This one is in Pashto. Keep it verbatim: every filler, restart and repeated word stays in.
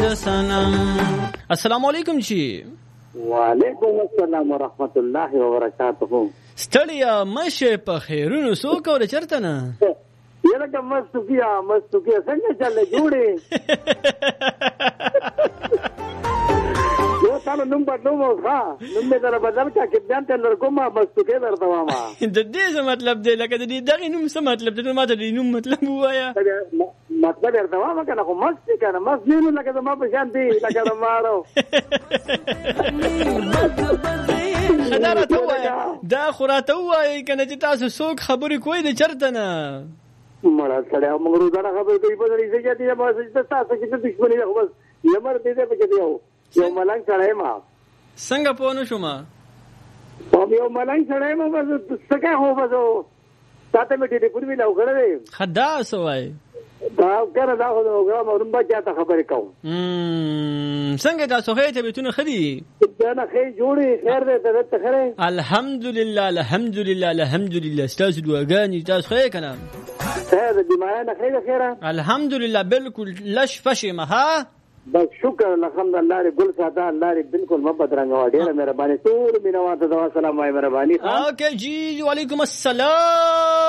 سنم. السلام علیکم جی. وعلیکم السلام ورحمت الله وبرکاته. ستړیا مشه په خیرونو سو کوله چرته نه یره کوم مستوکیا مستوکیا څنګه چلې جوړې یو تاسو نوم بدلوم ښا نوم دې در بدل کا کې ځان ته لرګما مستوکیا درته واما د دې څه مطلب دی لکه د دې دغه نوم څه مطلب دی ماته دې نوم مطلب وایا مطلب درته واما کنه خو مست کنه مست نه لکه ما په شان دی لکه مارو خدای ته وایا دا خوراته وای کنه چې تاسو څوک خبرې کوی د چرته نه مړه سره موږ روزانه خبرې کوي په دې ځای کې ما چې تاسو کې دښمنی ده بس لمر دې دې پکې دیو یو ملنګ سره ما څنګه پونه شو ما او یو ملنګ سره ما بس څنګه هو بس تاسو مې دې پوری لا وګړې خدا سوای دا کړه دا خو وګړه مې رمبا چاته خبرې کوم امم څنګه تاسو خې ته بتونه خدي دا نه خې جوړي خیر دې ته خره الحمدلله الحمدلله الحمدلله تاسو دعاګانې تاسو خې کنه خیر دې ما نه خیر خیره الحمدلله بالکل لش فشمه ها بس شکر الحمدلله ګل ساده الله دې بالکل محبت رنګوا ډېر مهرباني ټول مینه واته دوا سلام وايي مهرباني اوکے جی وعلیکم السلام.